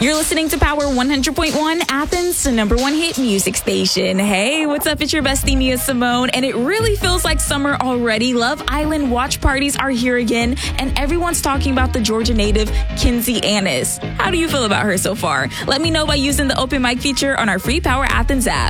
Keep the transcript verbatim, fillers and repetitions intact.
You're listening to Power one hundred point one, Athens, the number one hit music station. Hey, what's up? It's your bestie, Mia Simone, and it really feels like summer already. Love Island watch parties are here again, and everyone's talking about the Georgia native, Kinsey Annis. How do you feel about her so far? Let me know by using the open mic feature on our free Power Athens app.